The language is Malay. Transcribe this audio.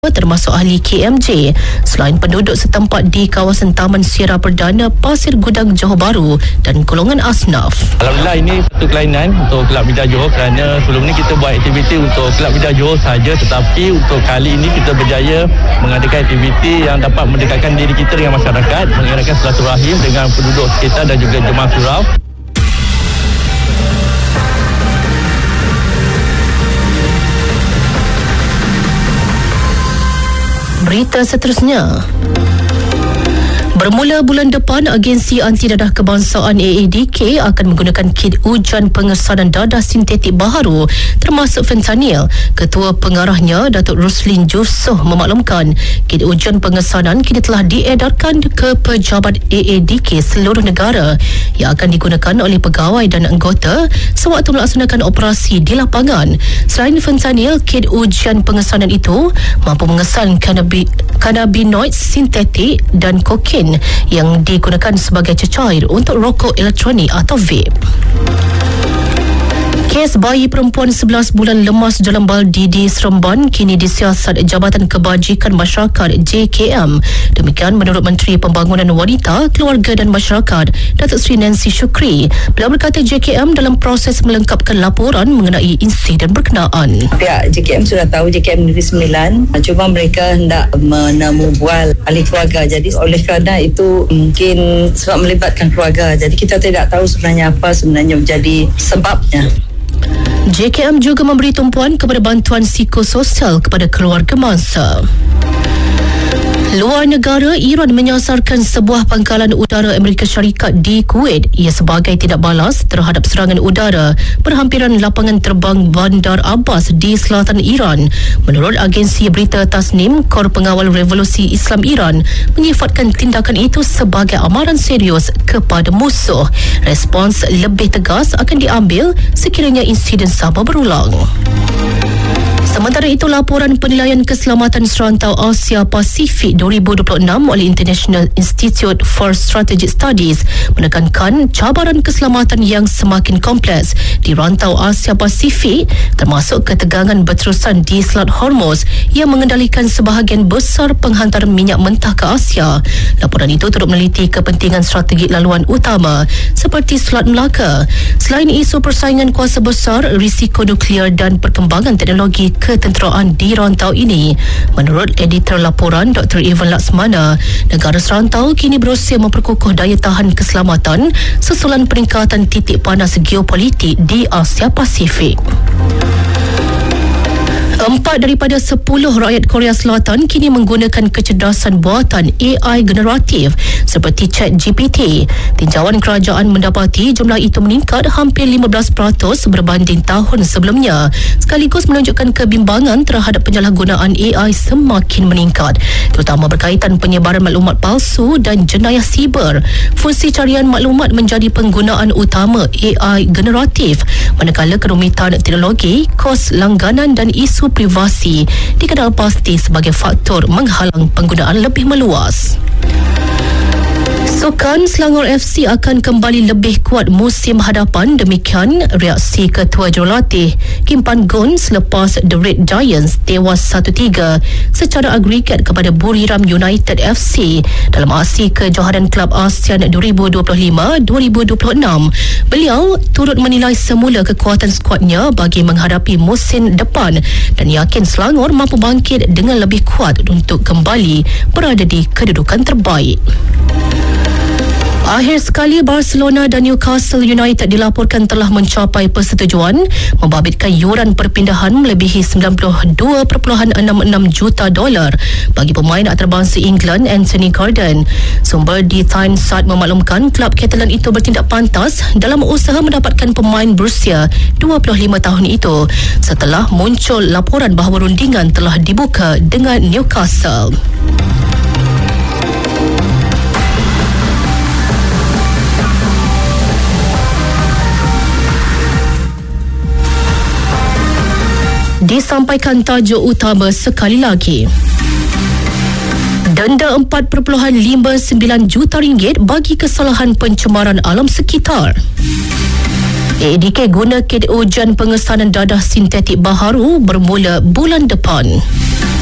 termasuk ahli KMJ selain penduduk setempat di kawasan Taman Sierra Perdana Pasir Gudang Johor Bahru dan golongan asnaf. Alhamdulillah, ini satu kelainan untuk Kelab Bidar Johor kerana sebelum ini kita buat aktiviti untuk Kelab Bidar Johor sahaja, tetapi untuk kali ini kita berjaya mengadakan aktiviti yang dapat mendekatkan diri kita dengan masyarakat, mengeratkan silaturahim dengan penduduk sekitar dan juga jemaah surau. Berita seterusnya. Bermula bulan depan, Agensi Anti Dadah Kebangsaan AADK akan menggunakan kit ujian pengesanan dadah sintetik baharu termasuk fentanyl. Ketua Pengarahnya, Datuk Ruslin Jusoh memaklumkan kit ujian pengesanan kini telah diedarkan ke pejabat AADK seluruh negara yang akan digunakan oleh pegawai dan anggota sewaktu melaksanakan operasi di lapangan. Selain fentanyl, kit ujian pengesanan itu mampu mengesan cannabinoid sintetik dan kokain yang digunakan sebagai cecair untuk rokok elektronik atau vape. Kes bayi perempuan 11 bulan lemas dalam baldi di Seremban kini disiasat Jabatan Kebajikan Masyarakat JKM. Demikian menurut Menteri Pembangunan Wanita, Keluarga dan Masyarakat, Datuk Seri Nancy Shukri. Beliau berkata JKM dalam proses melengkapkan laporan mengenai insiden berkenaan. Pihak JKM sudah tahu JKM Negeri Sembilan, cuma mereka hendak menamubual ahli keluarga. Jadi oleh kerana itu mungkin sebab melibatkan keluarga. Jadi kita tidak tahu sebenarnya apa menjadi sebabnya. JKM juga memberi tumpuan kepada bantuan psikososial kepada keluarga mangsa. Luar negara, Iran menyasarkan sebuah pangkalan udara Amerika Syarikat di Kuwait. Ia sebagai tindak balas terhadap serangan udara berhampiran lapangan terbang Bandar Abbas di selatan Iran. Menurut agensi berita Tasnim, Kor Pengawal Revolusi Islam Iran menyifatkan tindakan itu sebagai amaran serius kepada musuh. Respons lebih tegas akan diambil sekiranya insiden sama berulang. Sementara itu, laporan penilaian keselamatan serantau Asia Pasifik 2026 oleh International Institute for Strategic Studies menekankan cabaran keselamatan yang semakin kompleks di rantau Asia Pasifik, termasuk ketegangan berterusan di Selat Hormuz yang mengendalikan sebahagian besar penghantaran minyak mentah ke Asia. Laporan itu turut meneliti kepentingan strategik laluan utama seperti Selat Melaka. Selain isu persaingan kuasa besar, risiko nuklear dan perkembangan teknologi ketenteraan di rantau ini. Menurut editor laporan Dr. Ivan Laksmana, negara serantau kini berusaha memperkukuh daya tahan keselamatan susulan peningkatan titik panas geopolitik di Asia Pasifik. 4 daripada 10 rakyat Korea Selatan kini menggunakan kecerdasan buatan AI generatif seperti ChatGPT. Tinjauan kerajaan mendapati jumlah itu meningkat hampir 15% berbanding tahun sebelumnya, sekaligus menunjukkan kebimbangan terhadap penyalahgunaan AI semakin meningkat, terutama berkaitan penyebaran maklumat palsu dan jenayah siber. Fungsi carian maklumat menjadi penggunaan utama AI generatif, manakala kerumitan teknologi, kos langganan dan isu privasi dikenal pasti sebagai faktor menghalang penggunaan lebih meluas. Sukan, Selangor FC akan kembali lebih kuat musim hadapan. Demikian reaksi Ketua Jurulatih Kim Pan Gun selepas The Red Giants tewas 1-3 secara agregat kepada Buriram United FC dalam aksi kejohanan Kelab ASEAN 2025-2026. Beliau turut menilai semula kekuatan skuadnya bagi menghadapi musim depan dan yakin Selangor mampu bangkit dengan lebih kuat untuk kembali berada di kedudukan terbaik. Akhir sekali, Barcelona dan Newcastle United dilaporkan telah mencapai persetujuan membabitkan yuran perpindahan melebihi $92.66 juta bagi pemain antarabangsa England Anthony Gordon. Sumber di Tyneside memaklumkan kelab Catalan itu bertindak pantas dalam usaha mendapatkan pemain berusia 25 tahun itu setelah muncul laporan bahawa rundingan telah dibuka dengan Newcastle. Disampaikan tajuk utama sekali lagi. Denda RM4.59 juta bagi kesalahan pencemaran alam sekitar. AADK guna kit ujian pengesanan dadah sintetik baharu bermula bulan depan.